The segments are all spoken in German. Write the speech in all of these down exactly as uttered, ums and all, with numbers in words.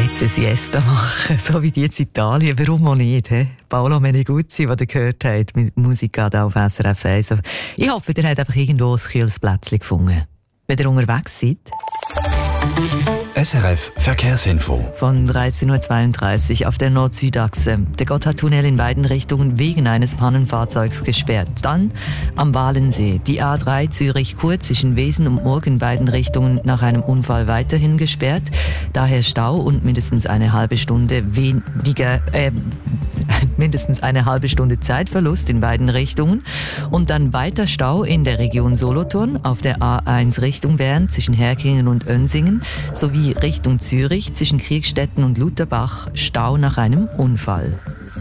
Jetzt eine Siesta machen, so wie die in Italien. Warum auch nicht? He? Paolo Meneguzzi, den ihr gehört habt, mit Musik auf S R F eins. Ich hoffe, ihr habt einfach irgendwo ein kühles Plätzchen gefunden. Wenn ihr unterwegs seid. S R F Verkehrsinfo. Von dreizehn Uhr zweiunddreißig auf der Nord-Süd-Achse. Der Gotthardtunnel in beiden Richtungen wegen eines Pannenfahrzeugs gesperrt. Dann am Walensee. Die A drei Zürich-Chur zwischen Wesen und Murg in beiden Richtungen nach einem Unfall weiterhin gesperrt. Daher Stau und mindestens eine halbe Stunde weniger, äh, mindestens eine halbe Stunde Zeitverlust in beiden Richtungen. Und dann weiter Stau in der Region Solothurn auf der A eins Richtung Bern zwischen Herkingen und Önsingen sowie Richtung Zürich zwischen Kriegstetten und Lutherbach Stau nach einem Unfall.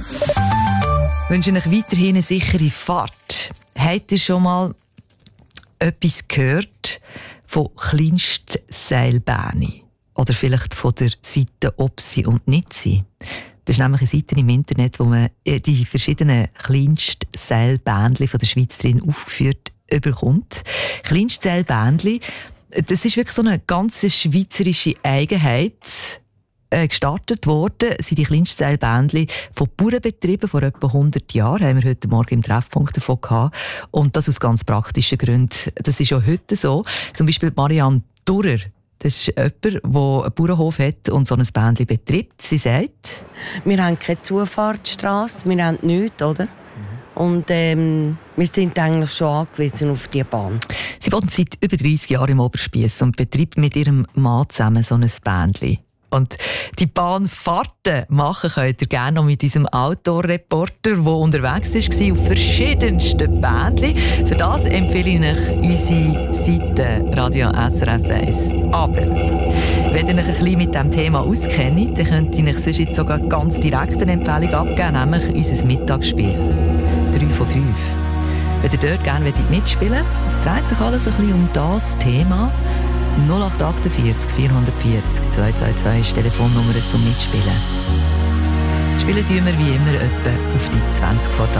Ich wünsche euch weiterhin eine sichere Fahrt. Habt ihr schon mal etwas gehört von Kleinstseilbahnen? Oder vielleicht von der Seite ob sie und nicht sie? Das ist nämlich eine Seite im Internet, wo man die verschiedenen Kleinstseilbähnchen von der Schweiz drin aufgeführt bekommt. Kleinstseilbähnchen, das ist wirklich so eine ganz schweizerische Eigenheit. Äh, gestartet worden sind die Kleinstseilbähnchen von Bauernbetrieben vor etwa hundert Jahren. Haben wir heute Morgen im Treffpunkt davon gehabt. Und das aus ganz praktischen Gründen. Das ist auch heute so. Zum Beispiel Marianne Durer. Das ist jemand, der einen Bauernhof hat und so ein Bähnchen betreibt. Sie sagt: Wir haben keine Zufahrtsstrasse, wir haben nichts, oder? Und ähm, wir sind eigentlich schon angewiesen auf diese Bahn. Sie wohnt seit über dreissig Jahren im Oberspiess und betreibt mit ihrem Mann zusammen so ein Bähnchen. Und die Bahnfahrten machen könnt ihr gerne noch mit unserem Outdoor-Reporter, der unterwegs war auf verschiedensten Bähnchen. Für das empfehle ich euch unsere Seite Radio S R F eins. Aber wenn ihr euch ein bisschen mit diesem Thema auskennt, dann könnt ihr euch sonst jetzt sogar ganz direkt eine Empfehlung abgeben, nämlich unser Mittagsspiel. drei von fünf. Wenn ihr dort gerne mitspielen wollt, es dreht sich alles ein bisschen um das Thema. null acht achtundvierzig vierhundertvierzig zweihundertzweiundzwanzig ist die Telefonnummer zum Mitspielen. Spielen tun wir wie immer etwa auf die zwanzig vor